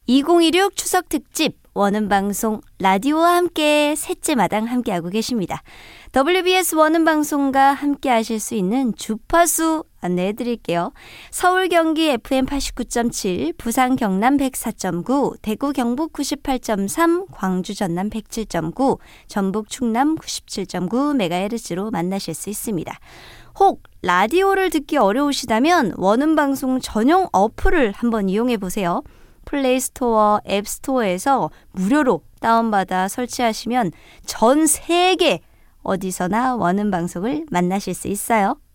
2016 추석 특집 원음방송 라디오와 함께 셋째 마당 함께하고 계십니다. WBS 원음방송과 함께 하실 수 있는 주파수 안내해 드릴게요. 서울 경기 FM 89.7, 부산 경남 104.9, 대구 경북 98.3, 광주 전남 107.9, 전북 충남 97.9MHz로 만나실 수 있습니다. 혹 라디오를 듣기 어려우시다면 원음방송 전용 어플을 한번 이용해 보세요. 플레이스토어, 앱스토어에서 무료로 다운받아 설치하시면 전 세계 어디서나 원음방송을 만나실 수 있어요.